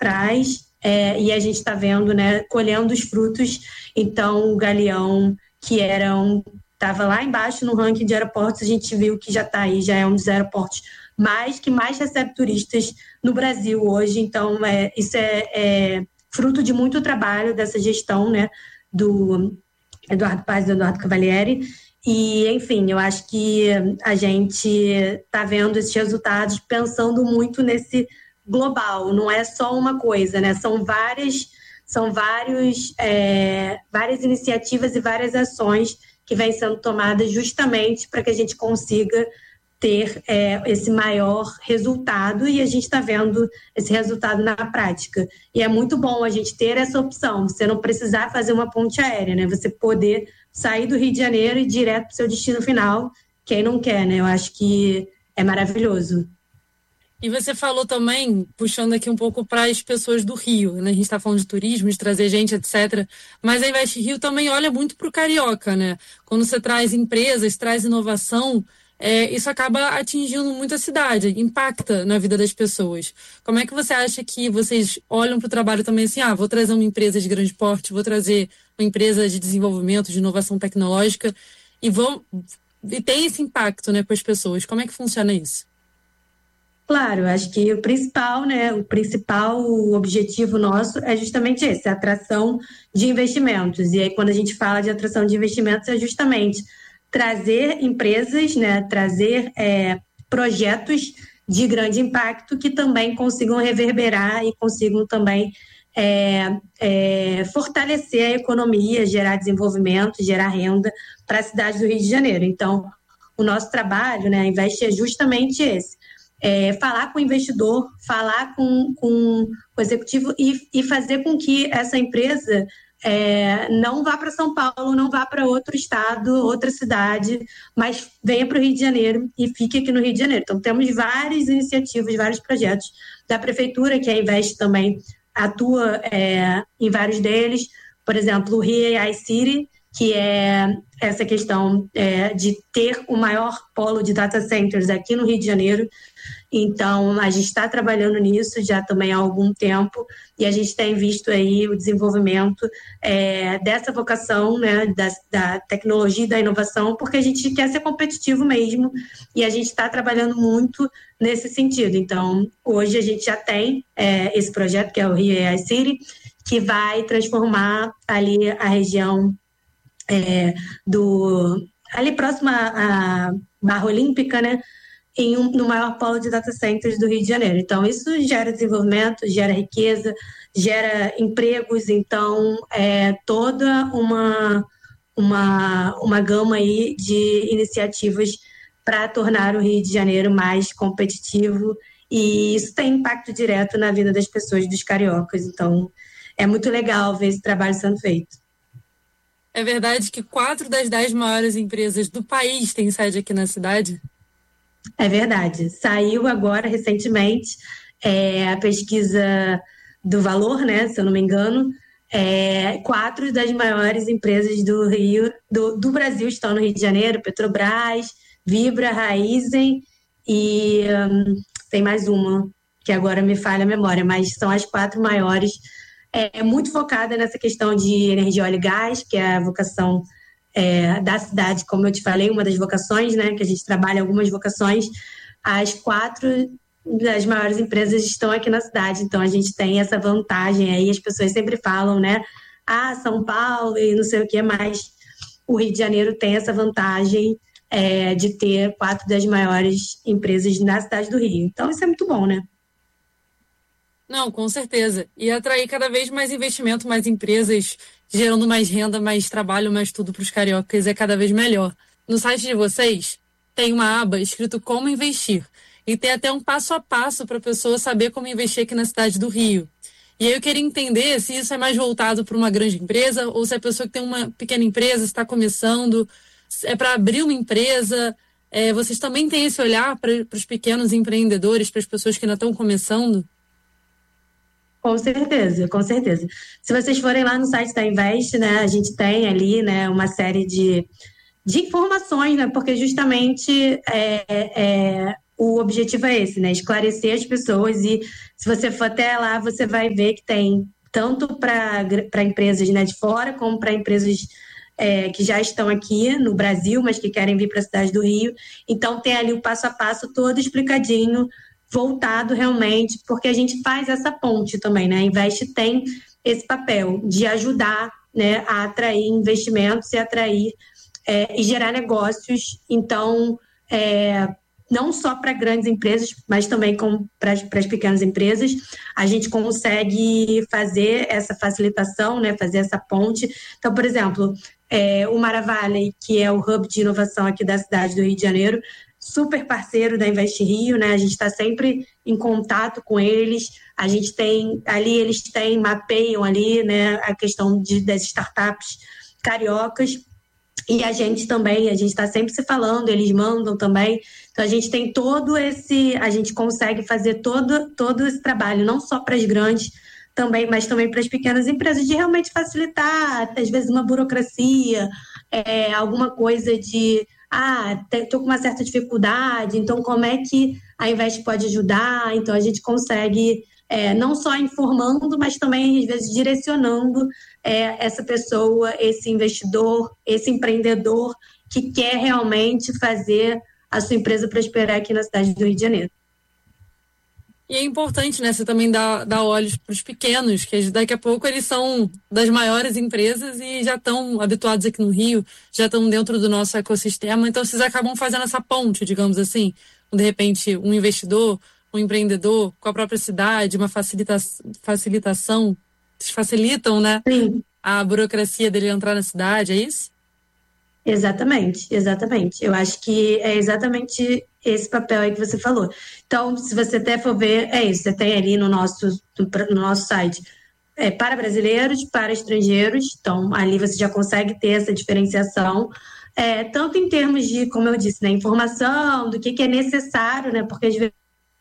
atrás, e a gente está vendo, né, colhendo os frutos. Então, o Galeão, que estava lá embaixo no ranking de aeroportos, a gente viu que já está aí, já é um dos aeroportos que mais recebe turistas no Brasil hoje. Então, isso é fruto de muito trabalho dessa gestão, né, do Eduardo Paes e do Eduardo Cavalieri. E, enfim, eu acho que a gente está vendo esses resultados pensando muito nesse global, não é só uma coisa, né? São várias iniciativas e várias ações que vêm sendo tomadas justamente para que a gente consiga ter esse maior resultado, e a gente está vendo esse resultado na prática. E é muito bom a gente ter essa opção, você não precisar fazer uma ponte aérea, né? Você poder sair do Rio de Janeiro e ir direto para o seu destino final, quem não quer, né? Eu acho que é maravilhoso. E você falou também, puxando aqui um pouco para as pessoas do Rio, né? A gente está falando de turismo, de trazer gente, etc. Mas a Invest Rio também olha muito para o carioca, né? Quando você traz empresas, traz inovação, isso acaba atingindo muito a cidade, impacta na vida das pessoas. Como é que você acha que vocês olham para o trabalho também assim, vou trazer uma empresa de grande porte, vou trazer uma empresa de desenvolvimento, de inovação tecnológica, e tem esse impacto, né, com as pessoas. Como é que funciona isso? Claro, acho que o principal objetivo nosso é justamente esse, a atração de investimentos. E aí, quando a gente fala de atração de investimentos, é justamente trazer empresas, né, trazer projetos de grande impacto que também consigam reverberar e consigam também fortalecer a economia, gerar desenvolvimento, gerar renda para a cidade do Rio de Janeiro. Então, o nosso trabalho, né, a Invest, é justamente esse. Falar com o investidor, falar com o executivo e fazer com que essa empresa não vá para São Paulo, não vá para outro estado, outra cidade, mas venha para o Rio de Janeiro e fique aqui no Rio de Janeiro. Então, temos várias iniciativas, vários projetos da prefeitura, que a Invest também atua em vários deles. Por exemplo, o Rio AI City, que é essa questão de ter o maior polo de data centers aqui no Rio de Janeiro. Então, a gente está trabalhando nisso já também há algum tempo, e a gente tem visto aí o desenvolvimento dessa vocação, né, da tecnologia e da inovação, porque a gente quer ser competitivo mesmo, e a gente está trabalhando muito nesse sentido. Então, hoje a gente já tem esse projeto, que é o Rio AI City, que vai transformar ali a região ali próxima à Barra Olímpica, né, no maior polo de data centers do Rio de Janeiro. Então, isso gera desenvolvimento, gera riqueza, gera empregos. Então, toda uma gama aí de iniciativas para tornar o Rio de Janeiro mais competitivo, e isso tem impacto direto na vida das pessoas, dos cariocas. Então, é muito legal ver esse trabalho sendo feito. É verdade que 4 das 10 maiores empresas do país têm sede aqui na cidade? É verdade. Saiu agora, recentemente, a pesquisa do Valor, né, se eu não me engano. 4 das maiores empresas do Rio, do Brasil estão no Rio de Janeiro: Petrobras, Vibra, Raizen e tem mais uma, que agora me falha a memória, mas são as 4 maiores. Muito focada nessa questão de energia, óleo e gás, que é a vocação da cidade, como eu te falei, uma das vocações, né, que a gente trabalha algumas vocações. As 4 das maiores empresas estão aqui na cidade, então a gente tem essa vantagem aí. As pessoas sempre falam, né, São Paulo e não sei o que, mas o Rio de Janeiro tem essa vantagem de ter 4 das maiores empresas na cidade do Rio. Então isso é muito bom, né? Não, com certeza. E atrair cada vez mais investimento, mais empresas, gerando mais renda, mais trabalho, mais tudo para os cariocas é cada vez melhor. No site de vocês tem uma aba escrito Como Investir. E tem até um passo a passo para a pessoa saber como investir aqui na cidade do Rio. E aí eu queria entender se isso é mais voltado para uma grande empresa ou se a pessoa que tem uma pequena empresa, está começando, é para abrir uma empresa. Vocês também têm esse olhar para os pequenos empreendedores, para as pessoas que ainda estão começando? Com certeza, com certeza. Se vocês forem lá no site da Invest, né, a gente tem ali, né, uma série de informações, né, porque justamente o objetivo é esse, né? Esclarecer as pessoas, e se você for até lá, você vai ver que tem tanto para empresas, né, de fora, como para empresas que já estão aqui no Brasil, mas que querem vir para a cidade do Rio. Então tem ali o passo a passo todo explicadinho, voltado realmente, porque a gente faz essa ponte também, né? A Invest tem esse papel de ajudar, né, a atrair investimentos e atrair e gerar negócios. Então, não só para grandes empresas, mas também para as pequenas empresas, a gente consegue fazer essa facilitação, né, fazer essa ponte. Então, por exemplo, o Maravale, que é o hub de inovação aqui da cidade do Rio de Janeiro, super parceiro da Invest Rio, né? A gente está sempre em contato com eles. A gente tem ali, eles mapeiam ali, né, a questão das startups cariocas. E a gente também, a gente está sempre se falando, eles mandam também. Então a gente tem a gente consegue fazer todo esse trabalho, não só para as grandes, também, mas também para as pequenas empresas, de realmente facilitar, às vezes uma burocracia, alguma coisa de estou com uma certa dificuldade, então como é que a Invest pode ajudar? Então a gente consegue não só informando, mas também às vezes direcionando essa pessoa, esse investidor, esse empreendedor que quer realmente fazer a sua empresa prosperar aqui na cidade do Rio de Janeiro. E é importante, né, você também dar olhos para os pequenos, que daqui a pouco eles são das maiores empresas e já estão habituados aqui no Rio, já estão dentro do nosso ecossistema, então vocês acabam fazendo essa ponte, digamos assim, de repente um investidor, um empreendedor com a própria cidade, uma facilitação, vocês facilitam, né, Sim. A burocracia dele entrar na cidade, é isso? Exatamente. Eu acho que é exatamente esse papel aí que você falou. Então, se você até for ver, é isso, você tem ali no nosso site para brasileiros, para estrangeiros, então ali você já consegue ter essa diferenciação, tanto em termos de, como eu disse, né, informação, do que é necessário, né, porque às vezes,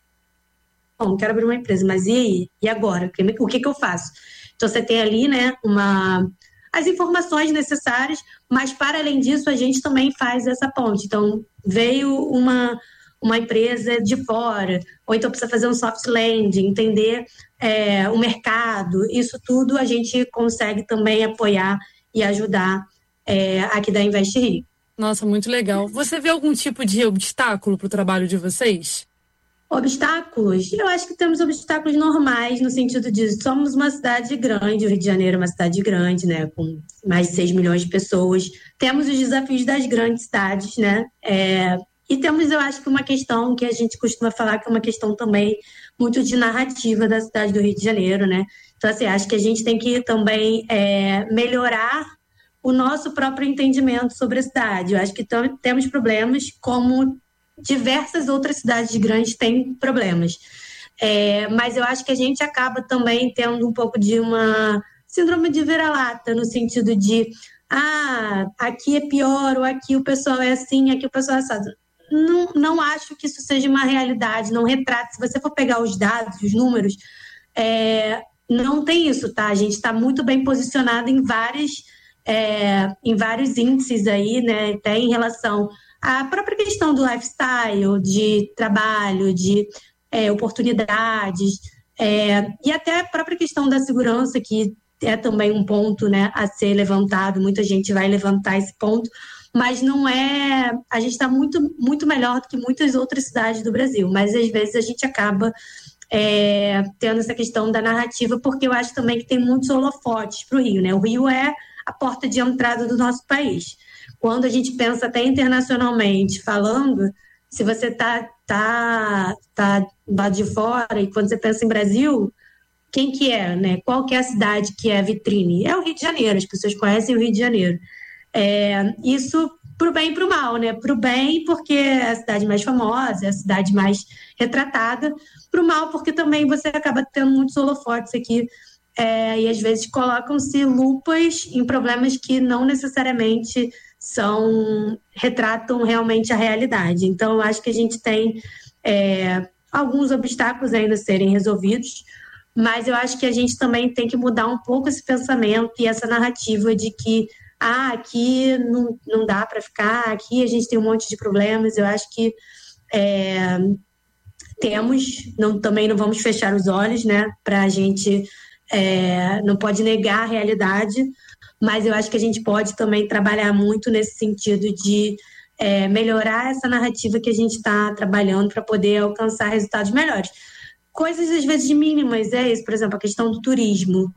não quero abrir uma empresa, mas e agora? O que eu faço? Então, você tem ali, né, as informações necessárias, mas, para além disso, a gente também faz essa ponte. Então, veio uma empresa de fora, ou então precisa fazer um soft landing, entender o mercado, isso tudo a gente consegue também apoiar e ajudar aqui da Invest Rio. Nossa, muito legal. Você vê algum tipo de obstáculo para o trabalho de vocês? Obstáculos? Eu acho que temos obstáculos normais, no sentido de somos uma cidade grande, o Rio de Janeiro é uma cidade grande, né, com mais de 6 milhões de pessoas. Temos os desafios das grandes cidades, né, e temos, eu acho que uma questão que a gente costuma falar, que é uma questão também muito de narrativa da cidade do Rio de Janeiro, né. Então, assim, acho que a gente tem que também melhorar o nosso próprio entendimento sobre a cidade. Eu acho que temos problemas como diversas outras cidades grandes têm problemas. Mas eu acho que a gente acaba também tendo um pouco de uma síndrome de vira-lata, no sentido de aqui é pior, ou aqui o pessoal é assim, aqui o pessoal é assado. Não acho que isso seja uma realidade, não retrata. Se você for pegar os dados, os números, não tem isso, tá? A gente está muito bem posicionado em vários índices aí, né? Até em relação à própria questão do lifestyle, de trabalho, de oportunidades, e até a própria questão da segurança, que é também um ponto, né, a ser levantado. Muita gente vai levantar esse ponto, mas não é... A gente está muito, muito melhor do que muitas outras cidades do Brasil, mas às vezes a gente acaba tendo essa questão da narrativa, porque eu acho também que tem muitos holofotes para o Rio, né? O Rio é a porta de entrada do nosso país. Quando a gente pensa até internacionalmente falando, se você está lá de fora, e quando você pensa em Brasil, quem que é, né? Qual que é a cidade que é a vitrine? É o Rio de Janeiro, as pessoas conhecem o Rio de Janeiro. Isso pro bem e pro mal, né? Pro bem, porque é a cidade mais famosa, é a cidade mais retratada. Pro mal, porque também você acaba tendo muitos holofotes aqui, e às vezes colocam-se lupas em problemas que não necessariamente retratam realmente a realidade. Então, eu acho que a gente tem alguns obstáculos ainda a serem resolvidos, mas eu acho que a gente também tem que mudar um pouco esse pensamento e essa narrativa de que aqui não dá para ficar, aqui a gente tem um monte de problemas. Eu acho que também não vamos fechar os olhos, né? Para a gente não pode negar a realidade, mas eu acho que a gente pode também trabalhar muito nesse sentido de melhorar essa narrativa que a gente está trabalhando para poder alcançar resultados melhores. Coisas, às vezes, mínimas, isso, por exemplo, a questão do turismo.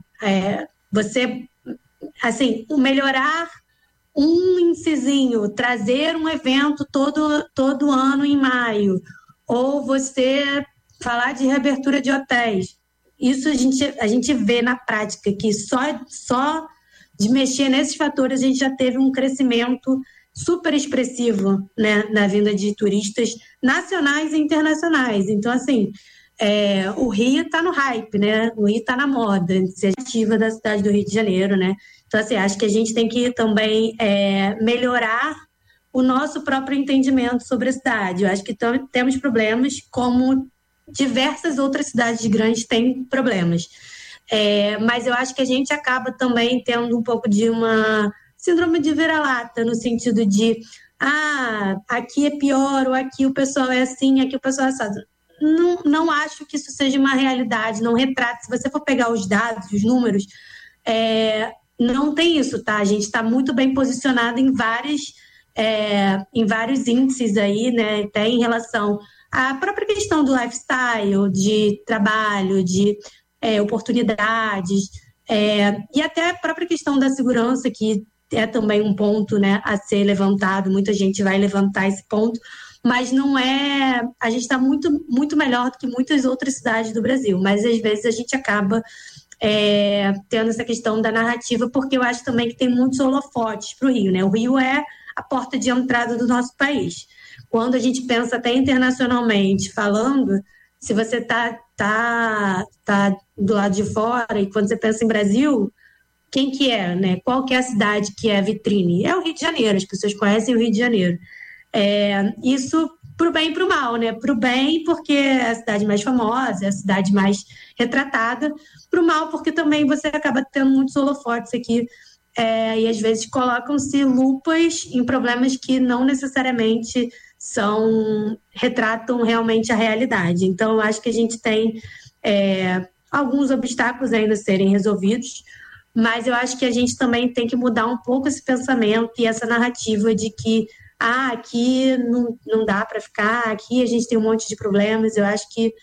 Melhorar um índicezinho, trazer um evento todo ano em maio, ou você falar de reabertura de hotéis. Isso a gente vê na prática, que só de mexer nesses fatores a gente já teve um crescimento super expressivo, né, na vinda de turistas nacionais e internacionais. Então, assim, o Rio está no hype, né? O Rio está na moda, iniciativa da cidade do Rio de Janeiro, né? Então, assim, acho que a gente tem que também melhorar o nosso próprio entendimento sobre a cidade. Eu acho que temos problemas como diversas outras cidades grandes têm problemas. Mas eu acho que a gente acaba também tendo um pouco de uma síndrome de vira-lata, no sentido de aqui é pior, ou aqui o pessoal é assim, aqui o pessoal é assim. Não acho que isso seja uma realidade, não retrata. Se você for pegar os dados, os números, não tem isso, tá? A gente está muito bem posicionado em vários índices aí, né? Até em relação à própria questão do lifestyle, de trabalho, de oportunidades, e até a própria questão da segurança, que é também um ponto, né, a ser levantado. Muita gente vai levantar esse ponto, mas não é... A gente está muito, muito melhor do que muitas outras cidades do Brasil, mas às vezes a gente acaba tendo essa questão da narrativa, porque eu acho também que tem muitos holofotes para o Rio, né? O Rio é a porta de entrada do nosso país. Quando a gente pensa até internacionalmente falando, se você tá do lado de fora e quando você pensa em Brasil, quem que é, né? Qual que é a cidade que é a vitrine? É o Rio de Janeiro, as pessoas conhecem o Rio de Janeiro. Isso pro bem e pro mal, né? Pro bem, porque é a cidade mais famosa, é a cidade mais retratada. Pro mal, porque também você acaba tendo muitos holofotes aqui, e às vezes colocam-se lupas em problemas que não necessariamente retratam realmente a realidade. Então, eu acho que a gente tem alguns obstáculos ainda a serem resolvidos, mas eu acho que a gente também tem que mudar um pouco esse pensamento e essa narrativa de que aqui não dá para ficar, aqui a gente tem um monte de problemas. Eu acho que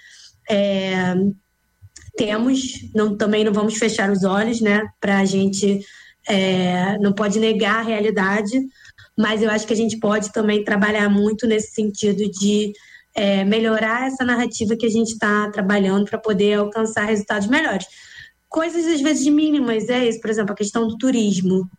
também não vamos fechar os olhos, né? Para a gente não pode negar a realidade, mas eu acho que a gente pode também trabalhar muito nesse sentido de melhorar essa narrativa que a gente está trabalhando para poder alcançar resultados melhores. Coisas, às vezes, mínimas, isso, por exemplo, a questão do turismo.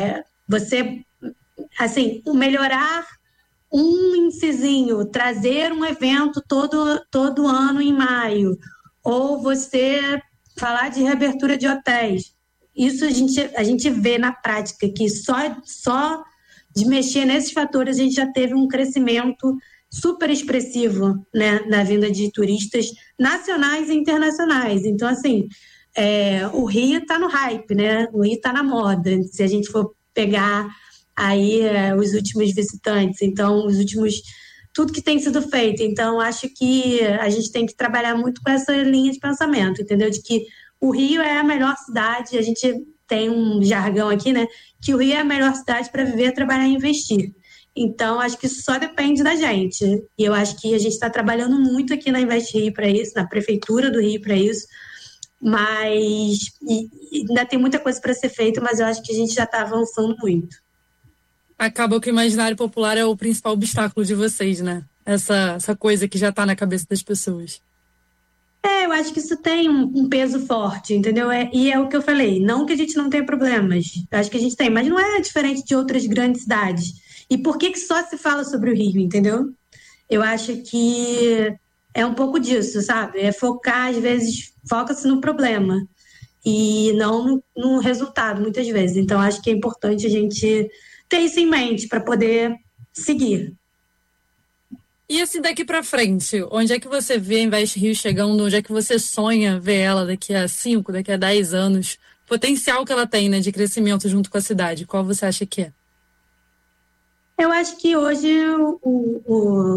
Melhorar um índicezinho, trazer um evento todo ano em maio, ou você falar de reabertura de hotéis. Isso a gente vê na prática, que só de mexer nesses fatores a gente já teve um crescimento super expressivo, né, na vinda de turistas nacionais e internacionais. Então, assim, o Rio está no hype, né? O Rio está na moda. Se a gente for pegar aí os últimos visitantes, então tudo que tem sido feito. Então, acho que a gente tem que trabalhar muito com essa linha de pensamento, entendeu? De que o Rio é a melhor cidade. A gente tem um jargão aqui, né? Que o Rio é a melhor cidade para viver, trabalhar e investir. Então, acho que isso só depende da gente. E eu acho que a gente está trabalhando muito aqui na Invest Rio para isso, na Prefeitura do Rio para isso. Mas ainda tem muita coisa para ser feita, mas eu acho que a gente já está avançando muito. Acaba que o imaginário popular é o principal obstáculo de vocês, né? Essa coisa que já está na cabeça das pessoas. Eu acho que isso tem um peso forte, entendeu? E é o que eu falei, não que a gente não tenha problemas, eu acho que a gente tem, mas não é diferente de outras grandes cidades. E por que só se fala sobre o Rio, entendeu? Eu acho que é um pouco disso, sabe? Às vezes, foca-se no problema e não no resultado, muitas vezes. Então, acho que é importante a gente ter isso em mente para poder seguir. E assim, daqui para frente, onde é que você vê a Invest Rio chegando? Onde é que você sonha ver ela daqui a 5, daqui a 10 anos? O potencial que ela tem, né, de crescimento junto com a cidade, qual você acha que é? Eu acho que hoje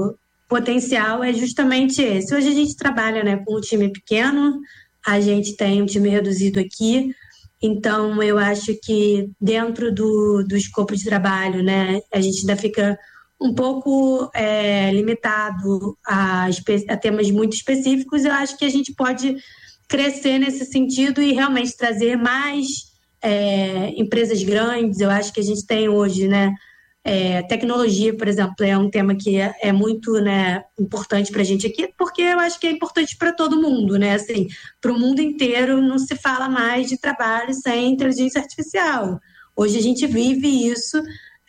potencial é justamente esse. Hoje a gente trabalha, né, com um time pequeno, a gente tem um time reduzido aqui, então eu acho que dentro do escopo de trabalho, né, a gente ainda fica um pouco limitado a temas muito específicos. Eu acho que a gente pode crescer nesse sentido e realmente trazer mais empresas grandes. Eu acho que a gente tem hoje, né, tecnologia, por exemplo, é um tema que é muito, né, importante para a gente aqui, porque eu acho que é importante para todo mundo, né? Assim, para o mundo inteiro não se fala mais de trabalho sem inteligência artificial. Hoje a gente vive isso,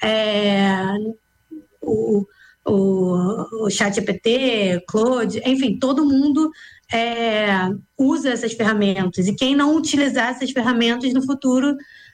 o ChatGPT, Claude, enfim, todo mundo usa essas ferramentas. E quem não utilizar essas ferramentas no futuro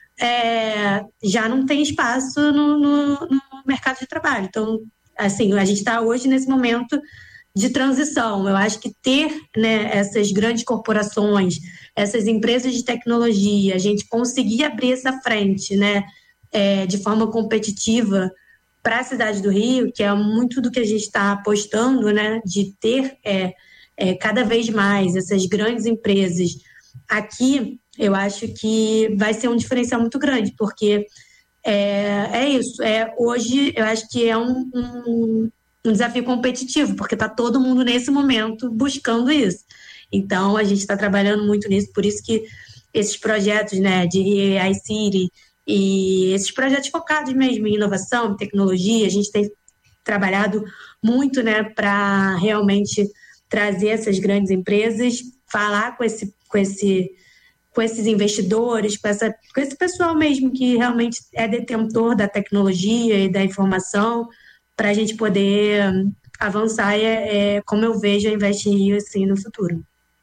já não tem espaço no mercado de trabalho. Então, assim, a gente está hoje nesse momento de transição. Eu acho que ter, né, essas grandes corporações, essas empresas de tecnologia, a gente conseguir abrir essa frente, né, de forma competitiva para a cidade do Rio, que é muito do que a gente está apostando, né, de ter cada vez mais essas grandes empresas aqui. Eu acho que vai ser um diferencial muito grande, porque isso. Hoje, eu acho que é um desafio competitivo, porque está todo mundo, nesse momento, buscando isso. Então, a gente está trabalhando muito nisso, por isso que esses projetos, né, de AI City e esses projetos focados mesmo em inovação, tecnologia, a gente tem trabalhado muito, né, para realmente trazer essas grandes empresas, falar com esses investidores, com esse pessoal mesmo que realmente é detentor da tecnologia e da informação, para a gente poder avançar, como eu vejo a Invest Rio assim, no futuro.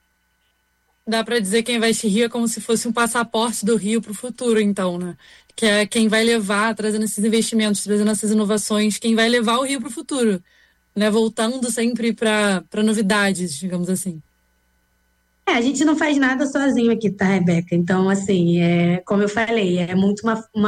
Dá para dizer que a Invest Rio é como se fosse um passaporte do Rio para o futuro, então, né? Que é quem vai levar, trazendo esses investimentos, trazendo essas inovações, quem vai levar o Rio para o futuro, né? Voltando sempre para novidades, digamos assim. A gente não faz nada sozinho aqui, tá, Rebeca? Então, assim, como eu falei, é muito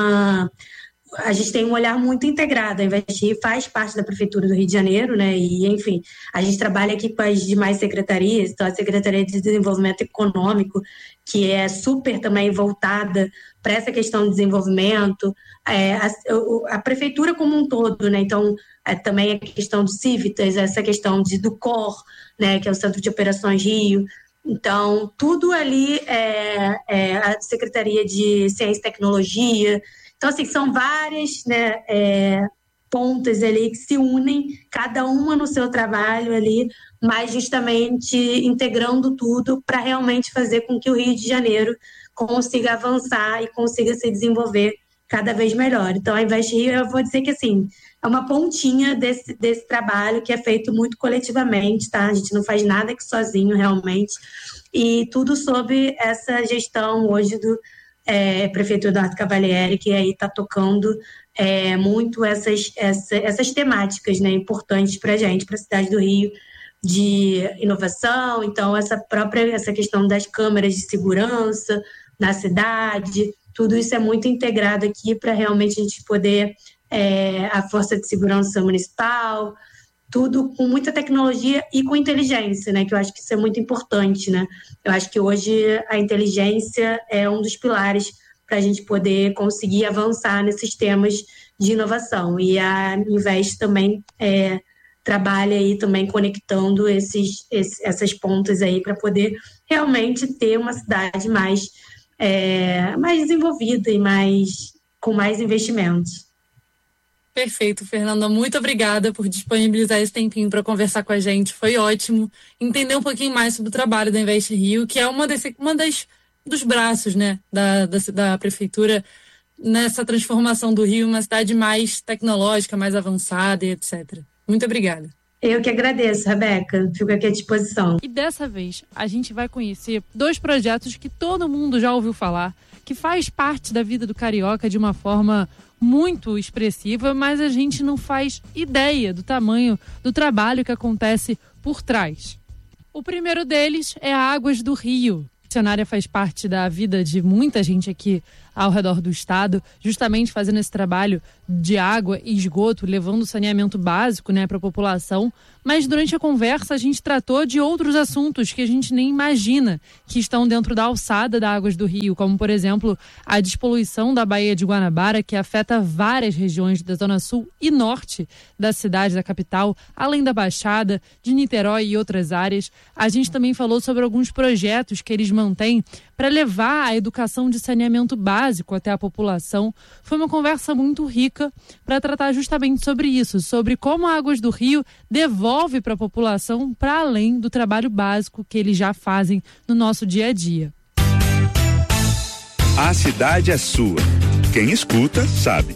a gente tem um olhar muito integrado. A Investir faz parte da Prefeitura do Rio de Janeiro, né? E, enfim, a gente trabalha aqui com as demais secretarias, então a Secretaria de Desenvolvimento Econômico, que é super também voltada para essa questão de desenvolvimento, a Prefeitura como um todo, né? Então, também a questão do Civitas, essa questão do COR, né? Que é o Centro de Operações Rio. Então, tudo ali a Secretaria de Ciência e Tecnologia. Então, assim, são várias, né, pontas ali que se unem, cada uma no seu trabalho ali, mas justamente integrando tudo para realmente fazer com que o Rio de Janeiro consiga avançar e consiga se desenvolver cada vez melhor. Então, a Invest Rio, eu vou dizer que, assim, é uma pontinha desse trabalho que é feito muito coletivamente, tá? A gente não faz nada aqui sozinho, realmente. E tudo sob essa gestão hoje do prefeito Eduardo Cavalieri, que aí está tocando muito essas temáticas, né, importantes para a gente, para a cidade do Rio, de inovação. Então, essa questão das câmeras de segurança na cidade, tudo isso é muito integrado aqui para realmente a gente poder, a Força de Segurança Municipal, tudo com muita tecnologia e com inteligência, né? Que eu acho que isso é muito importante, né? Eu acho que hoje a inteligência é um dos pilares para a gente poder conseguir avançar nesses temas de inovação. E a Invest também trabalha aí também conectando essas pontas aí para poder realmente ter uma cidade mais desenvolvida e com mais investimentos. Perfeito, Fernanda. Muito obrigada por disponibilizar esse tempinho para conversar com a gente. Foi ótimo entender um pouquinho mais sobre o trabalho da Invest Rio, que é dos braços, né, da prefeitura nessa transformação do Rio em uma cidade mais tecnológica, mais avançada e etc. Muito obrigada. Eu que agradeço, Rebeca. Fico aqui à disposição. E dessa vez a gente vai conhecer 2 projetos que todo mundo já ouviu falar, que faz parte da vida do carioca de uma forma muito expressiva, mas a gente não faz ideia do tamanho do trabalho que acontece por trás. O primeiro deles é a Águas do Rio. concessionária faz parte da vida de muita gente aqui ao redor do estado, justamente fazendo esse trabalho de água e esgoto, levando saneamento básico, né, para a população. Mas durante a conversa a gente tratou de outros assuntos que a gente nem imagina que estão dentro da alçada das águas do rio, como, por exemplo, a despoluição da Baía de Guanabara, que afeta várias regiões da zona sul e norte da cidade, da capital, além da Baixada, de Niterói e outras áreas. A gente também falou sobre alguns projetos que eles mantêm para levar a educação de saneamento básico até a população. Foi uma conversa muito rica para tratar justamente sobre isso, sobre como a Águas do Rio devolve para a população para além do trabalho básico que eles já fazem no nosso dia a dia. A cidade é sua. Quem escuta, sabe.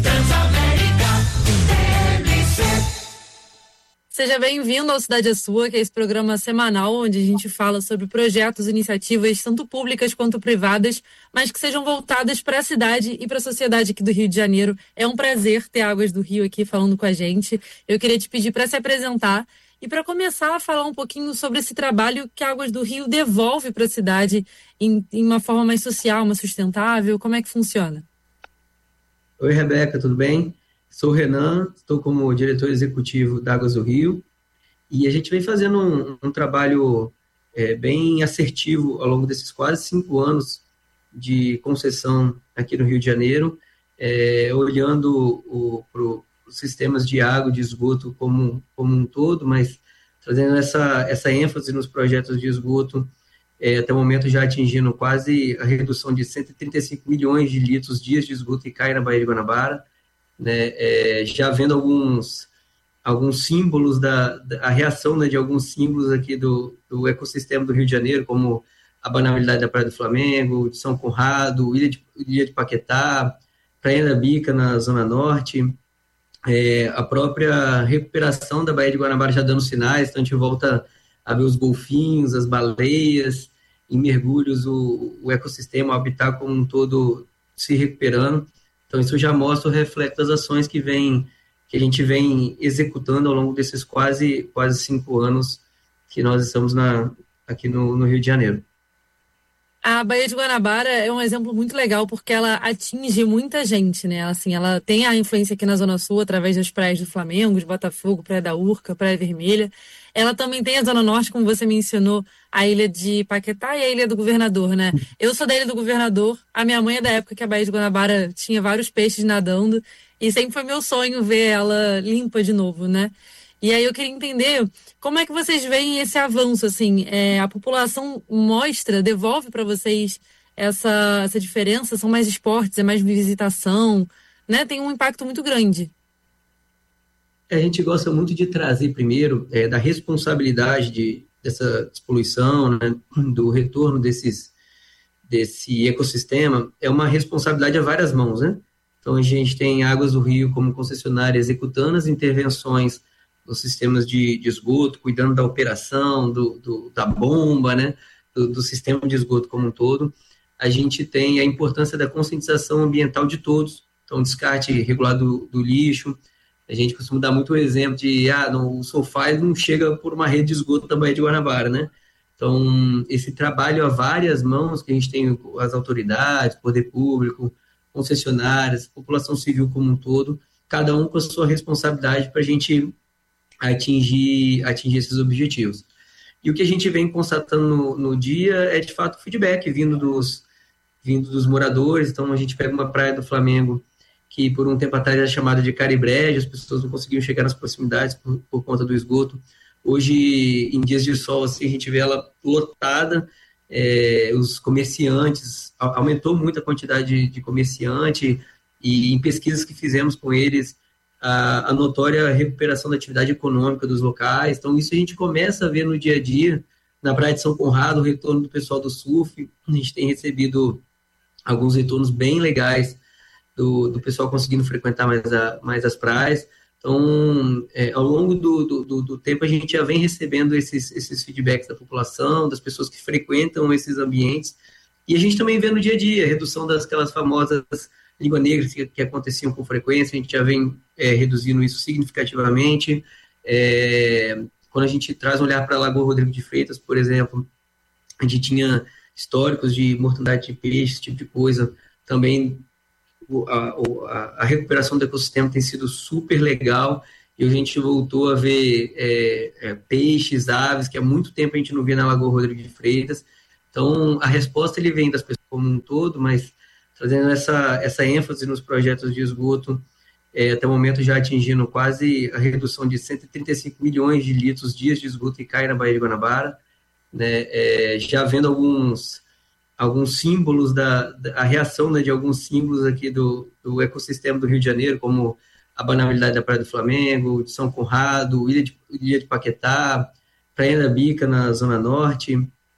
Seja bem-vindo ao Cidade é Sua, que é esse programa semanal onde a gente fala sobre projetos, iniciativas, tanto públicas quanto privadas, mas que sejam voltadas para a cidade e para a sociedade aqui do Rio de Janeiro. É um prazer ter Águas do Rio aqui falando com a gente. Eu queria te pedir para se apresentar e para começar a falar um pouquinho sobre esse trabalho que a Águas do Rio devolve para a cidade em uma forma mais social, mais sustentável. Como é que funciona? Oi, Rebeca, tudo bem? Sou o Renan, estou como diretor executivo da Águas do Rio e a gente vem fazendo um trabalho bem assertivo ao longo desses quase 5 anos de concessão aqui no Rio de Janeiro, olhando para os sistemas de água e de esgoto como um todo, mas trazendo essa ênfase nos projetos de esgoto, até o momento já atingindo quase a redução de 135 milhões de litros dias de esgoto que cai na Baía de Guanabara, né, já vendo alguns símbolos a reação, né, de alguns símbolos aqui do ecossistema do Rio de Janeiro, como a banalidade da Praia do Flamengo, de São Conrado, Ilha de Paquetá, Praia da Bica na Zona Norte, a própria recuperação da Baía de Guanabara já dando sinais, então a gente volta a ver os golfinhos, as baleias, em mergulhos, o ecossistema, o habitat como um todo se recuperando. Então, isso já mostra o reflexo das ações que a gente vem executando ao longo desses quase 5 anos que nós estamos aqui no Rio de Janeiro. A Baía de Guanabara é um exemplo muito legal porque ela atinge muita gente, né? Assim, ela tem a influência aqui na Zona Sul através das praias do Flamengo, de Botafogo, Praia da Urca, Praia Vermelha. Ela também tem a Zona Norte, como você mencionou, a Ilha de Paquetá e a Ilha do Governador, né? Eu sou da Ilha do Governador, a minha mãe é da época que a Baía de Guanabara tinha vários peixes nadando e sempre foi meu sonho ver ela limpa de novo, né? E aí eu queria entender como é que vocês veem esse avanço, assim, a população devolve para vocês essa diferença, são mais esportes, é mais visitação, né? Tem um impacto muito grande. A gente gosta muito de trazer primeiro da responsabilidade dessa despoluição, né, do retorno desse ecossistema, é uma responsabilidade a várias mãos, né? Então a gente tem Águas do Rio como concessionária executando as intervenções nos sistemas de esgoto, cuidando da operação, da bomba, né, do sistema de esgoto como um todo. A gente tem a importância da conscientização ambiental de todos, então descarte regulado do lixo. A gente costuma dar muito o exemplo de o Solfaz não chega por uma rede de esgoto da Baía de Guanabara, né? Então, esse trabalho a várias mãos que a gente tem, as autoridades, poder público, concessionárias, população civil como um todo, cada um com a sua responsabilidade para a gente atingir esses objetivos. E o que a gente vem constatando no dia é, de fato, o feedback vindo dos moradores. Então, a gente pega uma praia do Flamengo que por um tempo atrás era chamada de Caribreja, as pessoas não conseguiam chegar nas proximidades por conta do esgoto. Hoje, em dias de sol, assim, a gente vê ela lotada, os comerciantes, aumentou muito a quantidade de comerciante, e em pesquisas que fizemos com eles, a notória recuperação da atividade econômica dos locais. Então, isso a gente começa a ver no dia a dia, na Praia de São Conrado, o retorno do pessoal do surf. A gente tem recebido alguns retornos bem legais do pessoal conseguindo frequentar mais as praias. Então, ao longo do tempo, a gente já vem recebendo esses feedbacks da população, das pessoas que frequentam esses ambientes, e a gente também vê no dia a dia a redução daquelas famosas língua negra que aconteciam com frequência. A gente já vem reduzindo isso significativamente. Quando a gente traz um olhar para a Lagoa Rodrigo de Freitas, por exemplo, a gente tinha históricos de mortandade de peixe, esse tipo de coisa. Também a recuperação do ecossistema tem sido super legal, e a gente voltou a ver peixes, aves, que há muito tempo a gente não via na Lagoa Rodrigo de Freitas. Então, a resposta ele vem das pessoas como um todo, mas trazendo essa ênfase nos projetos de esgoto, até o momento já atingindo quase a redução de 135 milhões de litros dias de esgoto que cai na Baía de Guanabara, né? Já vendo alguns símbolos a reação, né, de alguns símbolos aqui do ecossistema do Rio de Janeiro, como a banalidade da Praia do Flamengo, de São Conrado, Ilha de Paquetá, Praia da Bica na Zona Norte,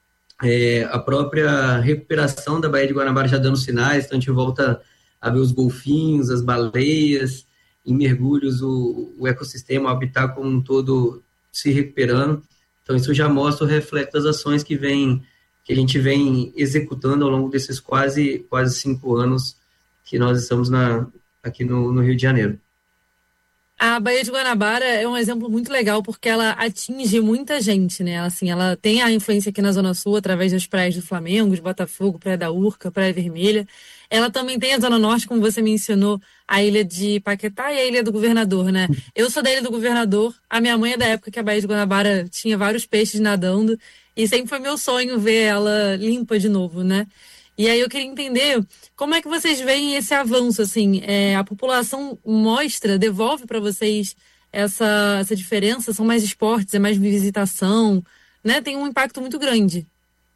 a própria recuperação da Baía de Guanabara já dando sinais. Então a gente volta a ver os golfinhos, as baleias, em mergulhos, o ecossistema, o habitat como um todo se recuperando. Então isso já mostra o reflexo das ações que a gente vem executando ao longo desses quase 5 anos que nós estamos aqui no Rio de Janeiro. A Baía de Guanabara é um exemplo muito legal porque ela atinge muita gente, né? Assim, ela tem a influência aqui na Zona Sul através das praias do Flamengo, de Botafogo, Praia da Urca, Praia Vermelha. Ela também tem a Zona Norte, como você mencionou, a Ilha de Paquetá e a Ilha do Governador, né? Eu sou da Ilha do Governador, a minha mãe é da época que a Baía de Guanabara tinha vários peixes nadando, e sempre foi meu sonho ver ela limpa de novo, né? E aí eu queria entender como é que vocês veem esse avanço, assim, a população devolve para vocês essa diferença? São mais esportes, é mais visitação, né? Tem um impacto muito grande.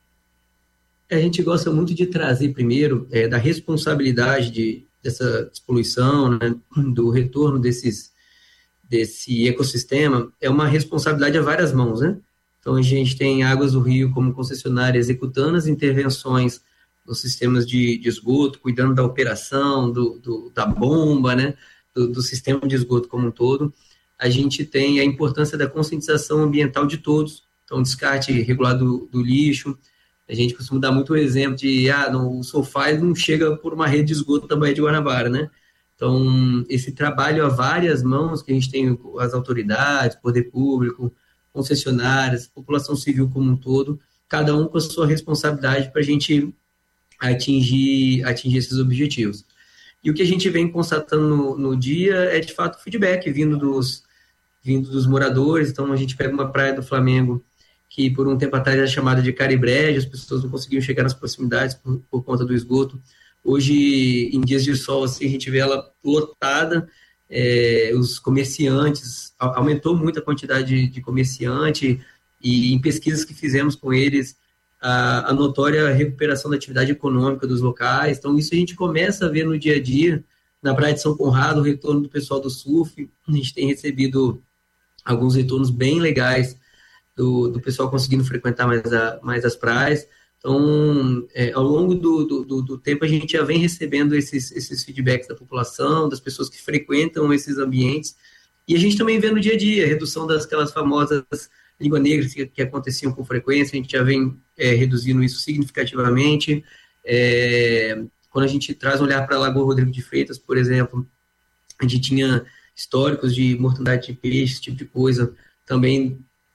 A gente gosta muito de trazer primeiro da responsabilidade dessa despoluição, né, do retorno desse ecossistema. É uma responsabilidade a várias mãos, né? Então a gente tem Águas do Rio como concessionária executando as intervenções nos sistemas de esgoto, cuidando da operação, da bomba, né, do sistema de esgoto como um todo. A gente tem a importância da conscientização ambiental de todos, então descarte regulado do lixo. A gente costuma dar muito o exemplo de o sofá não chega por uma rede de esgoto da Baía de Guanabara, né? Então, esse trabalho a várias mãos que a gente tem, as autoridades, poder público, concessionárias, população civil como um todo, cada um com a sua responsabilidade para a gente atingir esses objetivos. E o que a gente vem constatando no dia é, de fato, o feedback vindo dos moradores. Então, a gente pega uma praia do Flamengo que, por um tempo atrás, era chamada de Caribrejo, as pessoas não conseguiam chegar nas proximidades por conta do esgoto. Hoje, em dias de sol, assim, a gente vê ela lotada, os comerciantes, aumentou muito a quantidade de comerciante, e em pesquisas que fizemos com eles, a notória recuperação da atividade econômica dos locais. Então, isso a gente começa a ver no dia a dia. Na Praia de São Conrado, o retorno do pessoal do surf, a gente tem recebido alguns retornos bem legais do pessoal conseguindo frequentar mais as praias. Então, ao longo do tempo, a gente já vem recebendo esses feedbacks da população, das pessoas que frequentam esses ambientes, e a gente também vê no dia a dia a redução daquelas famosas língua negra que aconteciam com frequência. A gente já vem reduzindo isso significativamente. Quando a gente traz um olhar para a Lagoa Rodrigo de Freitas, por exemplo, a gente tinha históricos de mortandade de peixe, esse tipo de coisa. Também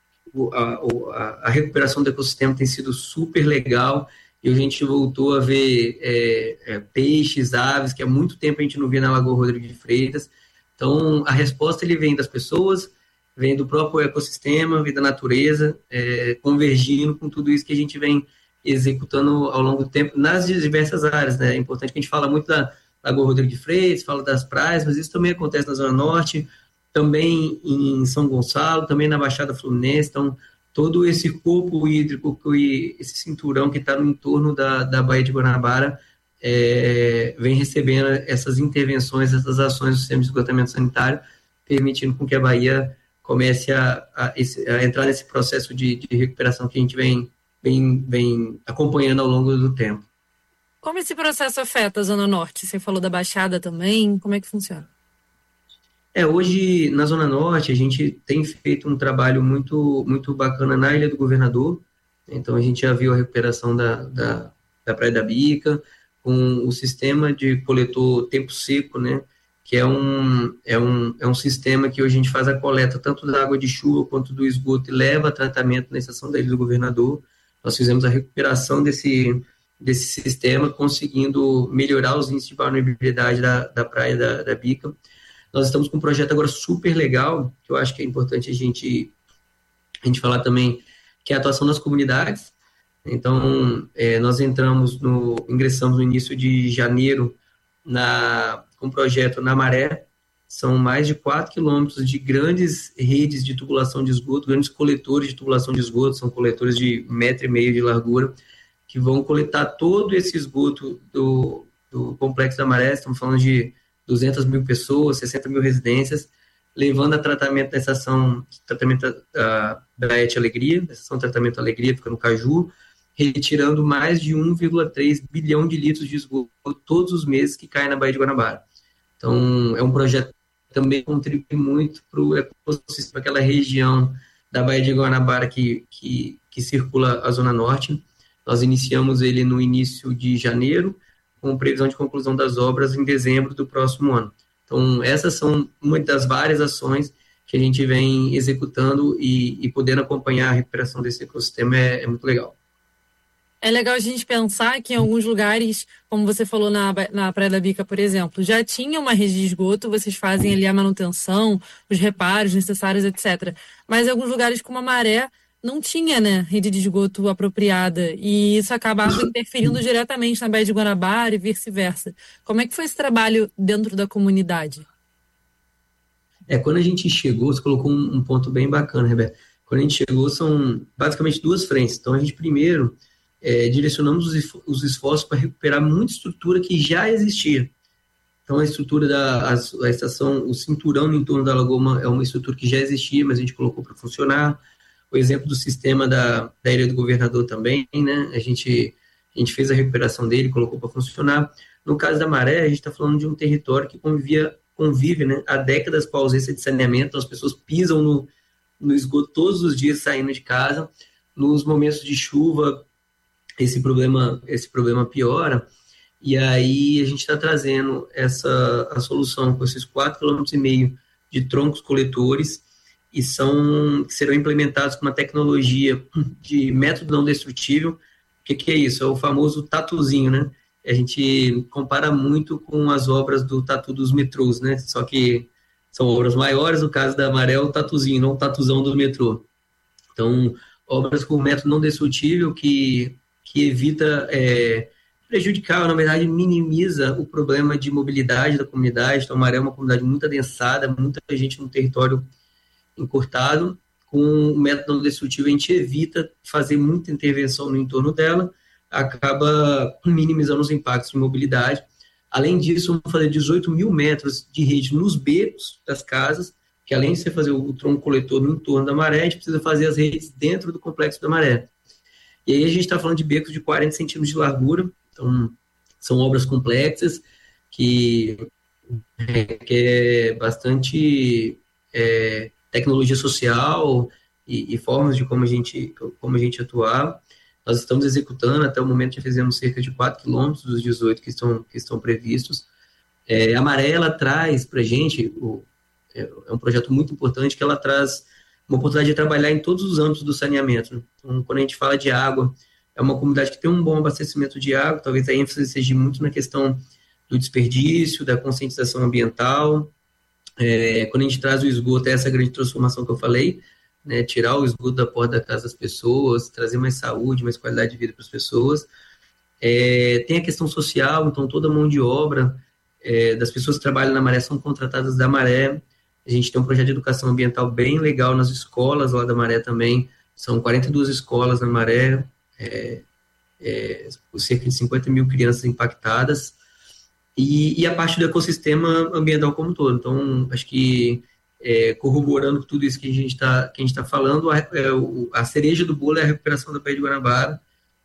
a recuperação do ecossistema tem sido super legal, e a gente voltou a ver peixes, aves, que há muito tempo a gente não via na Lagoa Rodrigo de Freitas. Então, a resposta ele vem das pessoas, vem do próprio ecossistema, vem da natureza, convergindo com tudo isso que a gente vem executando ao longo do tempo nas diversas áreas, né? É importante que a gente fala muito da Lagoa Rodrigo de Freitas, fala das praias, mas isso também acontece na Zona Norte, também em São Gonçalo, também na Baixada Fluminense. Então, todo esse corpo hídrico, esse cinturão que está no entorno da Baía de Guanabara, vem recebendo essas intervenções, essas ações do sistema de esgotamento sanitário, permitindo com que a Bahia comece a entrar nesse processo de recuperação que a gente vem acompanhando ao longo do tempo. Como esse processo afeta a Zona Norte? Você falou da Baixada também, como é que funciona? Hoje, na Zona Norte, a gente tem feito um trabalho muito, muito bacana na Ilha do Governador. Então, a gente já viu a recuperação da Praia da Bica, com o sistema de coletor tempo seco, né? Que é um sistema que hoje a gente faz a coleta tanto da água de chuva quanto do esgoto e leva a tratamento na estação da Ilha do Governador. Nós fizemos a recuperação desse sistema, conseguindo melhorar os índices de vulnerabilidade da praia da Bica. Nós estamos com um projeto agora super legal, que eu acho que é importante a gente falar também, que é a atuação nas comunidades. Então, nós ingressamos no início de janeiro com um projeto na Maré. São mais de 4 quilômetros de grandes redes de tubulação de esgoto, grandes coletores de tubulação de esgoto, são coletores de 1,5 metro de largura, que vão coletar todo esse esgoto do Complexo da Maré. Estamos falando de 200 mil pessoas, 60 mil residências, levando a tratamento da estação da ET Alegria, da estação de tratamento Alegria, fica no Caju, retirando mais de 1,3 bilhão de litros de esgoto todos os meses que caem na Baía de Guanabara. Então, é um projeto que também contribui muito para o ecossistema, aquela região da Baía de Guanabara que circula a Zona Norte. Nós iniciamos ele no início de janeiro, com previsão de conclusão das obras em dezembro do próximo ano. Então, essas são uma das várias ações que a gente vem executando e podendo acompanhar a recuperação desse ecossistema é muito legal. É legal a gente pensar que em alguns lugares, como você falou na Praia da Bica, por exemplo, já tinha uma rede de esgoto, vocês fazem ali a manutenção, os reparos necessários, etc. Mas em alguns lugares como a Maré não tinha, né, rede de esgoto apropriada e isso acabava interferindo diretamente na Baía de Guanabara e vice-versa. Como é que foi esse trabalho dentro da comunidade? Quando a gente chegou, você colocou um ponto bem bacana, Rebeca. Quando a gente chegou, são basicamente duas frentes. Então, a gente primeiro direcionamos os esforços para recuperar muita estrutura que já existia. Então, a estrutura da estação, o cinturão em torno da lagoa é uma estrutura que já existia, mas a gente colocou para funcionar. O exemplo do sistema da Ilha do Governador também, né? A gente fez a recuperação dele, colocou para funcionar. No caso da Maré, a gente está falando de um território que convive, né, há décadas com a ausência de saneamento. Então, as pessoas pisam no esgoto todos os dias saindo de casa. Nos momentos de chuva, esse problema piora. E aí a gente está trazendo a solução com esses 4,5 km de troncos coletores que serão implementados com uma tecnologia de método não destrutível. O que é isso? É o famoso tatuzinho, né? A gente compara muito com as obras do tatu dos metrôs, né? Só que são obras maiores, no caso da Maré, o tatuzinho, não o tatuzão do metrô. Então, obras com método não destrutível que evita prejudicar, na verdade, minimiza o problema de mobilidade da comunidade. Então, a Maré é uma comunidade muito adensada, muita gente no território encurtado. Com o método não destrutivo, a gente evita fazer muita intervenção no entorno dela, acaba minimizando os impactos de mobilidade. Além disso, vamos fazer 18 mil metros de rede nos becos das casas, que além de você fazer o tronco coletor no entorno da Maré, a gente precisa fazer as redes dentro do complexo da Maré. E aí a gente está falando de becos de 40 centímetros de largura, então são obras complexas que requer bastante tecnologia social e formas de como a gente atuar. Nós estamos executando, até o momento já fizemos cerca de 4 quilômetros dos 18 que estão previstos. A Maré, ela traz para a gente, é um projeto muito importante, que ela traz uma oportunidade de trabalhar em todos os âmbitos do saneamento. Então, quando a gente fala de água, é uma comunidade que tem um bom abastecimento de água, talvez a ênfase seja muito na questão do desperdício, da conscientização ambiental. Quando a gente traz o esgoto, é essa grande transformação que eu falei, né, tirar o esgoto da porta da casa das pessoas, trazer mais saúde, mais qualidade de vida para as pessoas. Tem a questão social, então toda a mão de obra das pessoas que trabalham na Maré são contratadas da Maré. A gente tem um projeto de educação ambiental bem legal nas escolas lá da Maré também. São 42 escolas na Maré, cerca de 50 mil crianças impactadas. E a parte do ecossistema ambiental como um todo. Então, acho que corroborando tudo isso que a gente está falando, a cereja do bolo é a recuperação da Baía de Guanabara,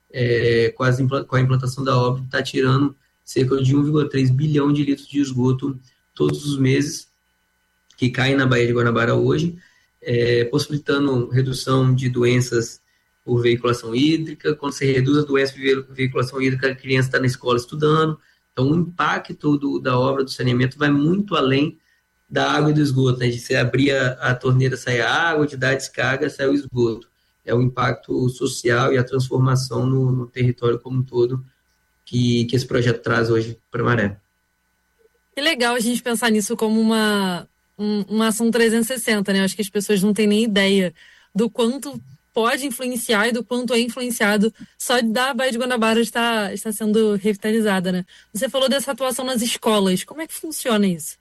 com a implantação da obra, está tirando cerca de 1,3 bilhão de litros de esgoto todos os meses, que caem na Baía de Guanabara hoje, possibilitando redução de doenças por veiculação hídrica. Quando você reduz a doença por veiculação hídrica, a criança está na escola estudando. Então, o impacto da obra do saneamento vai muito além da água e do esgoto, né? De você abrir a torneira, sair a água, de dar a descarga, sair o esgoto. é o impacto social e a transformação no território como um todo que esse projeto traz hoje para Maré. Que legal a gente pensar nisso como uma ação 360, né? Acho que as pessoas não têm nem ideia do quanto pode influenciar e do quanto é influenciado só da Baía de Guanabara está sendo revitalizada, né? Você falou dessa atuação nas escolas. Como é que funciona isso?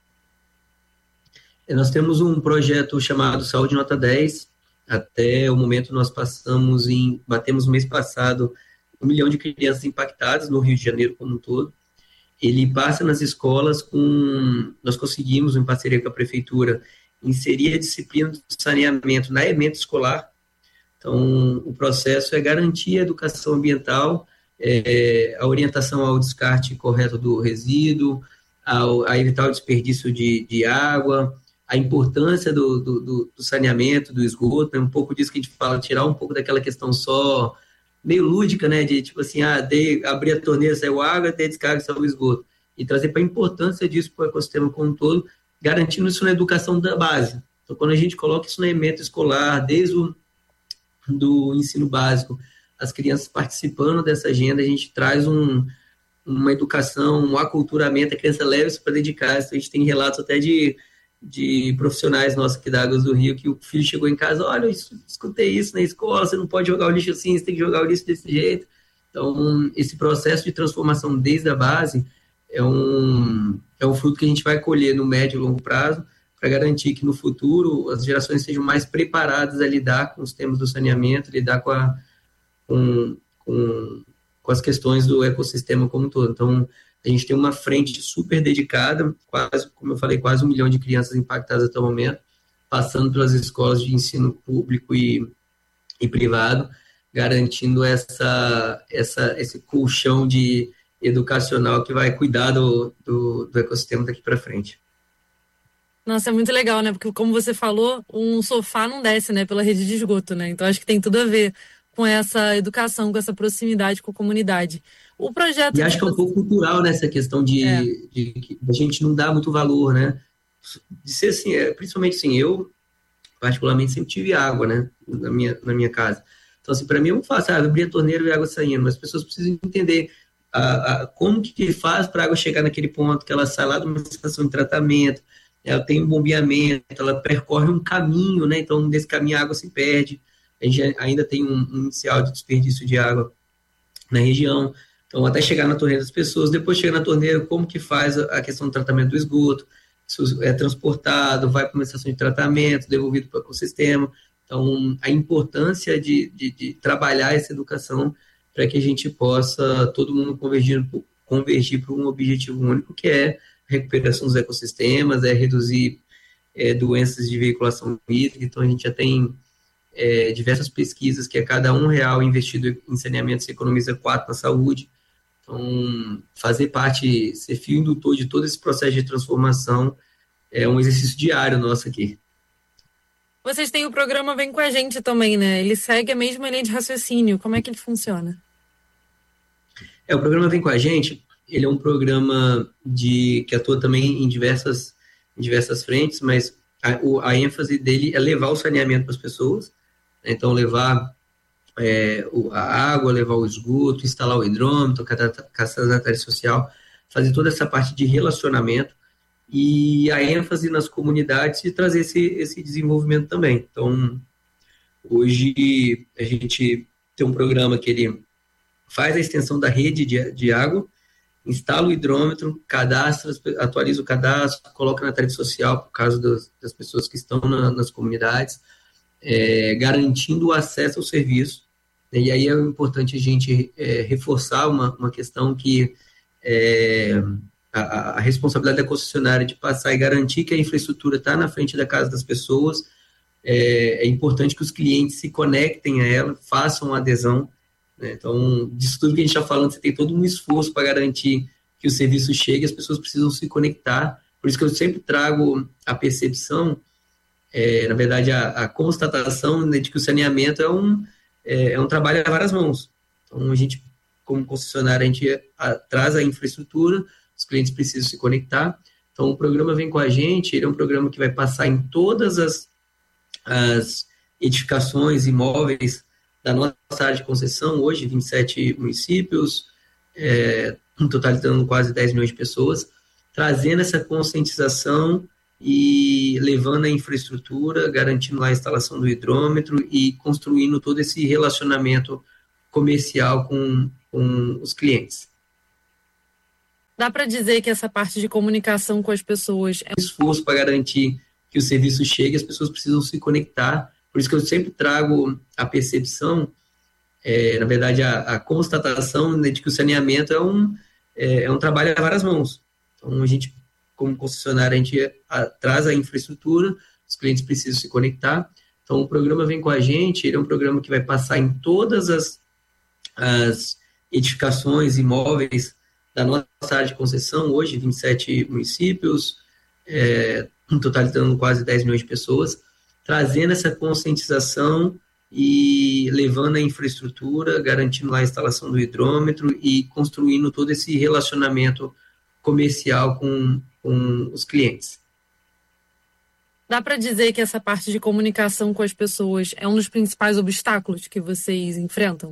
Nós temos um projeto chamado Saúde Nota 10. Até o momento nós batemos no mês passado 1 milhão de crianças impactadas no Rio de Janeiro como um todo. Ele passa nas escolas nós conseguimos, em parceria com a prefeitura, inserir a disciplina do saneamento na ementa escolar. Então, o processo é garantir a educação ambiental, a orientação ao descarte correto do resíduo, a evitar o desperdício de água, a importância do saneamento, do esgoto, é um pouco disso que a gente fala, tirar um pouco daquela questão só meio lúdica, né, de tipo assim, abrir a torneira, saiu água, dei descarga, saiu o esgoto, e trazer para a importância disso para o ecossistema como um todo, garantindo isso na educação da base. Então, quando a gente coloca isso na ementa escolar, desde do ensino básico, as crianças participando dessa agenda, a gente traz uma educação, um aculturamento, a criança leva isso para dedicar. A gente tem relatos até de profissionais nossos aqui da Águas do Rio, que o filho chegou em casa, olha, eu escutei isso na escola, você não pode jogar o lixo assim, você tem que jogar o lixo desse jeito. Então, esse processo de transformação desde a base é um fruto que a gente vai colher no médio e longo prazo, para garantir que no futuro as gerações sejam mais preparadas a lidar com os temas do saneamento, lidar com as questões do ecossistema como um todo. Então, a gente tem uma frente super dedicada, quase, como eu falei, quase 1 milhão de crianças impactadas até o momento, passando pelas escolas de ensino público e privado, garantindo esse colchão educacional que vai cuidar do ecossistema daqui para frente. Nossa, é muito legal, né? Porque, como você falou, um sofá não desce, né, pela rede de esgoto, né? Então, acho que tem tudo a ver com essa educação, com essa proximidade com a comunidade. O projeto... E acho que é um pouco cultural nessa questão de a gente não dá muito valor, né? De ser assim, principalmente assim, eu particularmente sempre tive água, né, na minha casa. Então, assim, para mim é muito fácil, abrir a torneira e a água saindo, mas as pessoas precisam entender como que faz para a água chegar naquele ponto, que ela sai lá de uma estação de tratamento, ela tem um bombeamento, ela percorre um caminho, né? Então, nesse caminho a água se perde, a gente ainda tem um inicial de desperdício de água na região, então até chegar na torneira das pessoas, depois chegar na torneira, como que faz a questão do tratamento do esgoto, isso é transportado, vai para uma estação de tratamento, devolvido para o ecossistema. Então, a importância de trabalhar essa educação para que a gente possa, todo mundo convergir para um objetivo único, que é a recuperação dos ecossistemas, reduzir doenças de veiculação hídrica. Então, a gente já tem diversas pesquisas que a cada R$1 investido em saneamento se economiza 4 na saúde. Então, fazer parte, ser fio indutor de todo esse processo de transformação é um exercício diário nosso aqui. Vocês têm o programa Vem Com a Gente também, né? Ele segue a mesma linha de raciocínio. Como é que ele funciona? O programa Vem Com a Gente, ele é um programa que atua também em diversas frentes, mas a ênfase dele é levar o saneamento para as pessoas. Então, levar a água, levar o esgoto, instalar o hidrômetro, cadastrar social, fazer toda essa parte de relacionamento e a ênfase nas comunidades e trazer esse desenvolvimento também. Então, hoje a gente tem um programa que ele faz a extensão da rede de água, instala o hidrômetro, atualiza o cadastro, coloca na rede social por causa das pessoas que estão nas comunidades, garantindo o acesso ao serviço. E aí é importante a gente reforçar uma questão que a responsabilidade da concessionária de passar e garantir que a infraestrutura está na frente da casa das pessoas. É importante que os clientes se conectem a ela, façam adesão, né? Então, disso tudo que a gente está falando, você tem todo um esforço para garantir que o serviço chegue, as pessoas precisam se conectar. Por isso que eu sempre trago a percepção, na verdade, a constatação, né, de que o saneamento é um trabalho a várias mãos. Então, a gente, como concessionária, a gente traz a infraestrutura, os clientes precisam se conectar. Então, o programa Vem Com a Gente, ele é um programa que vai passar em todas as edificações, imóveis da nossa área de concessão, hoje 27 municípios, totalizando quase 10 milhões de pessoas, trazendo essa conscientização e levando a infraestrutura, garantindo lá a instalação do hidrômetro e construindo todo esse relacionamento comercial com os clientes. Dá para dizer que essa parte de comunicação com as pessoas é um esforço para garantir que o serviço chegue, as pessoas precisam se conectar. Por isso que eu sempre trago a percepção, na verdade, a constatação, né, de que o saneamento é um trabalho a várias mãos. Então, a gente, como concessionária, a gente traz a infraestrutura, os clientes precisam se conectar. Então, o programa Vem com a Gente, ele é um programa que vai passar em todas as edificações, imóveis da nossa área de concessão, hoje 27 municípios, totalizando quase 10 milhões de pessoas, trazendo essa conscientização e levando a infraestrutura, garantindo lá a instalação do hidrômetro e construindo todo esse relacionamento comercial com os clientes. Dá para dizer que essa parte de comunicação com as pessoas é um dos principais obstáculos que vocês enfrentam?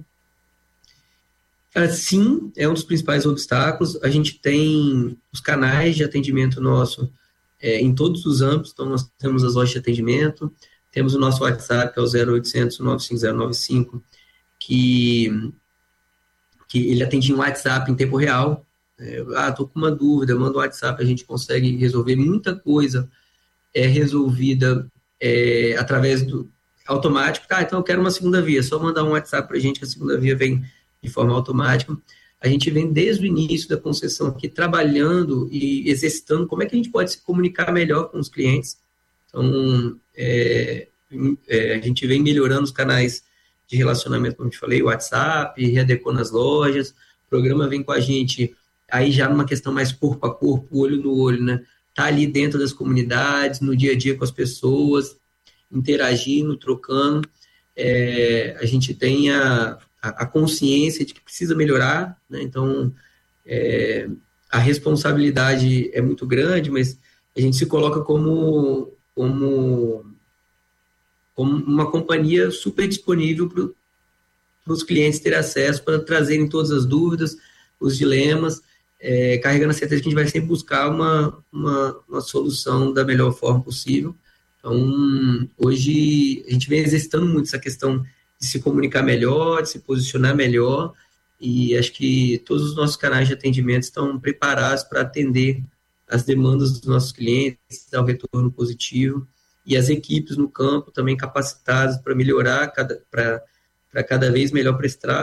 Sim, é um dos principais obstáculos. A gente tem os canais de atendimento nosso em todos os âmbitos. Então, nós temos as lojas de atendimento, temos o nosso WhatsApp, que é o 0800 95095, que ele atende em WhatsApp em tempo real. Estou com uma dúvida, manda um WhatsApp, a gente consegue resolver muita coisa, resolvida através do automático. Então eu quero uma segunda via, só mandar um WhatsApp para a gente que a segunda via vem de forma automática. A gente vem desde o início da concessão aqui trabalhando e exercitando como é que a gente pode se comunicar melhor com os clientes. Então, a gente vem melhorando os canais de relacionamento, como eu te falei, WhatsApp, readequando as lojas, o programa Vem com a Gente, aí já numa questão mais corpo a corpo, olho no olho, né? Tá ali dentro das comunidades, no dia a dia com as pessoas, interagindo, trocando. A gente tem a consciência de que precisa melhorar, né? Então, a responsabilidade é muito grande, mas a gente se coloca como uma companhia super disponível para os clientes terem acesso, para trazerem todas as dúvidas, os dilemas, carregando a certeza que a gente vai sempre buscar uma solução da melhor forma possível. Então, hoje, a gente vem exercitando muito essa questão de se comunicar melhor, de se posicionar melhor, e acho que todos os nossos canais de atendimento estão preparados para atender as demandas dos nossos clientes, dar o retorno positivo, e as equipes no campo também capacitadas para melhorar, para cada vez melhor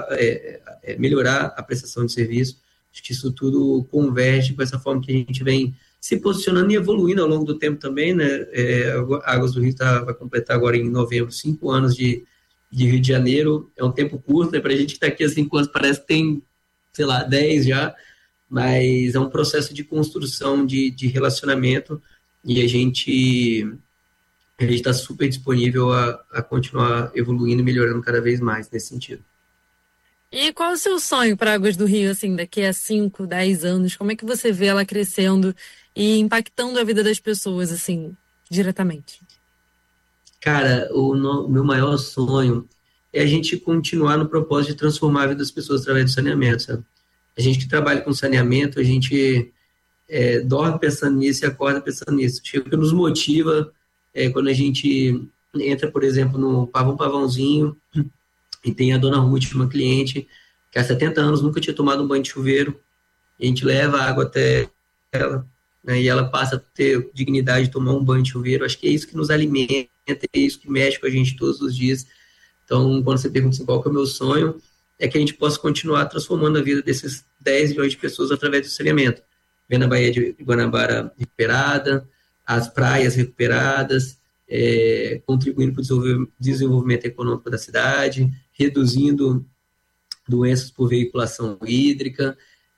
melhorar a prestação de serviço. Acho que isso tudo converge com essa forma que a gente vem se posicionando e evoluindo ao longo do tempo também, né? A Águas do Rio vai completar agora em novembro 5 anos de Rio de Janeiro. É um tempo curto, né? Para a gente que está aqui há 5 anos parece que tem, 10 já, mas é um processo de construção de relacionamento, e a gente está super disponível a continuar evoluindo e melhorando cada vez mais nesse sentido. E qual é o seu sonho para Águas do Rio, assim, daqui a 5, 10 anos? Como é que você vê ela crescendo e impactando a vida das pessoas, assim, diretamente? Cara, o meu maior sonho é a gente continuar no propósito de transformar a vida das pessoas através do saneamento, sabe? A gente que trabalha com saneamento, a gente dorme pensando nisso e acorda pensando nisso. O que nos motiva quando a gente entra, por exemplo, no Pavãozinho, e tem a dona Ruth, uma cliente que há 70 anos nunca tinha tomado um banho de chuveiro, e a gente leva a água até ela, né, e ela passa a ter dignidade de tomar um banho de chuveiro. Acho que é isso que nos alimenta, é isso que mexe com a gente todos os dias. Então, quando você pergunta assim, qual que é o meu sonho, é que a gente possa continuar transformando a vida desses 10 milhões de pessoas através do saneamento. Vendo a Baía de Guanabara recuperada, as praias recuperadas, contribuindo para o desenvolvimento econômico da cidade, reduzindo doenças por veiculação hídrica,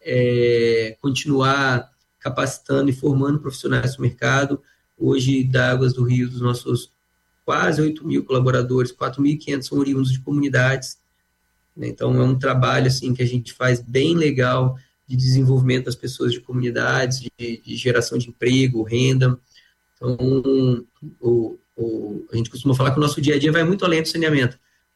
continuar capacitando e formando profissionais do mercado. Hoje, da Águas do Rio, dos nossos quase 8 mil colaboradores, 4.500 são oriundos de comunidades. Então, é um trabalho assim, que a gente faz bem legal de desenvolvimento das pessoas de comunidades, de geração de emprego, renda. Então, a gente costuma falar que o nosso dia a dia vai muito além do saneamento.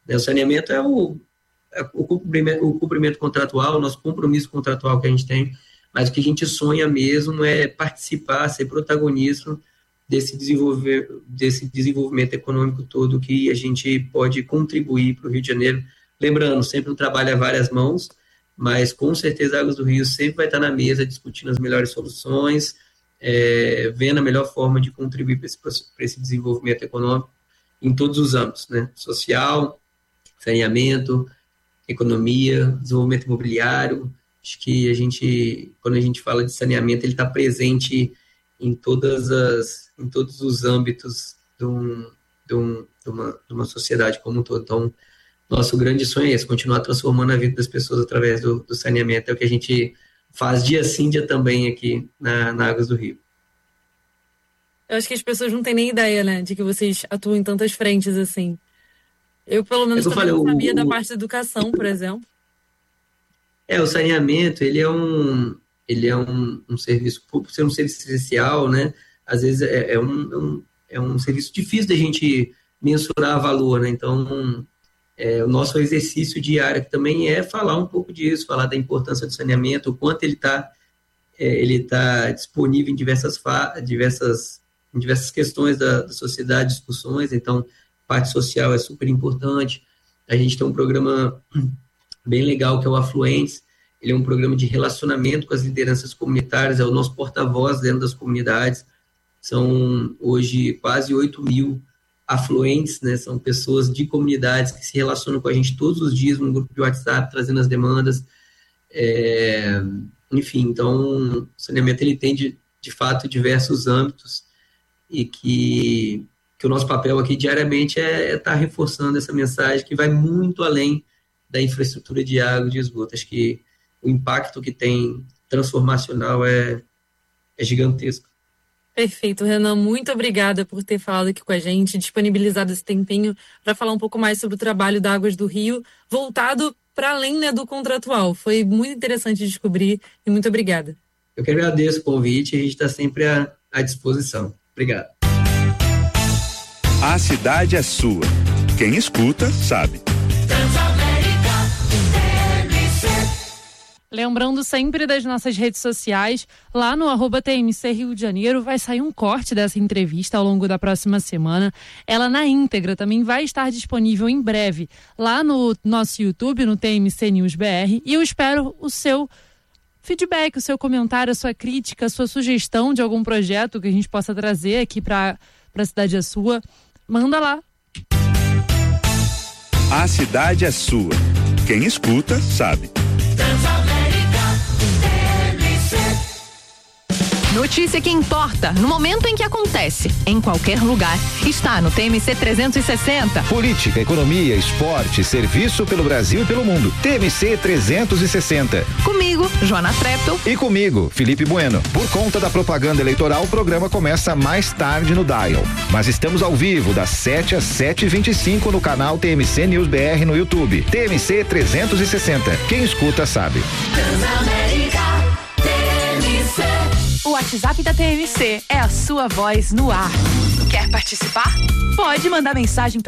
O saneamento é o cumprimento contratual, o nosso compromisso contratual que a gente tem, mas o que a gente sonha mesmo é participar, ser protagonista desse desenvolvimento econômico todo que a gente pode contribuir para o Rio de Janeiro. Lembrando, sempre um trabalho a várias mãos, mas com certeza a Águas do Rio sempre vai estar na mesa discutindo as melhores soluções, vendo a melhor forma de contribuir para esse desenvolvimento econômico em todos os âmbitos, né? Social, saneamento, economia, desenvolvimento imobiliário. Acho que quando a gente fala de saneamento, ele está presente em todos os âmbitos de uma sociedade como um todo. Então, nosso grande sonho é esse, continuar transformando a vida das pessoas através do saneamento. É o que a gente faz dia sim, dia também aqui na Águas do Rio. Eu acho que as pessoas não têm nem ideia, né, de que vocês atuam em tantas frentes assim. Eu, pelo menos, também não sabia da parte da educação, por exemplo. O saneamento, ele é um serviço, por ser um serviço essencial, né? Às vezes é um serviço difícil da gente mensurar valor, né? Então, o nosso exercício diário que também é falar um pouco disso, falar da importância do saneamento, o quanto ele tá disponível em diversas questões da sociedade, discussões. Então, parte social é super importante. A gente tem um programa bem legal que é o Afluentes. Ele é um programa de relacionamento com as lideranças comunitárias, é o nosso porta-voz dentro das comunidades. São hoje quase 8.000 afluentes, né? São pessoas de comunidades que se relacionam com a gente todos os dias no grupo de WhatsApp, trazendo as demandas. Enfim, então o saneamento ele tem de fato diversos âmbitos e que o nosso papel aqui diariamente é estar reforçando essa mensagem que vai muito além da infraestrutura de água e de esgoto. Acho que o impacto que tem transformacional é gigantesco. Perfeito, Renan, muito obrigada por ter falado aqui com a gente, disponibilizado esse tempinho para falar um pouco mais sobre o trabalho da Águas do Rio, voltado para além, né, do contratual. Foi muito interessante descobrir e muito obrigada. Eu que agradeço o convite, a gente está sempre à disposição. Obrigado. A cidade é sua. Quem escuta, sabe. Lembrando sempre das nossas redes sociais, lá no @TMC Rio de Janeiro vai sair um corte dessa entrevista ao longo da próxima semana. Ela na íntegra também vai estar disponível em breve lá no nosso YouTube, no TMC News BR, e eu espero o seu feedback, o seu comentário, a sua crítica, a sua sugestão de algum projeto que a gente possa trazer aqui para a Cidade é Sua. Manda lá. A cidade é sua. Quem escuta, sabe. Notícia que importa, no momento em que acontece, em qualquer lugar, está no TMC 360. Política, economia, esporte, serviço pelo Brasil e pelo mundo. TMC 360. Comigo, Joana Treptow. E comigo, Felipe Bueno. Por conta da propaganda eleitoral, o programa começa mais tarde no Dial. Mas estamos ao vivo, das 7 às 7h25 no canal TMC News BR no YouTube. TMC 360. Quem escuta sabe. O WhatsApp da TMC é a sua voz no ar. Quer participar? Pode mandar mensagem para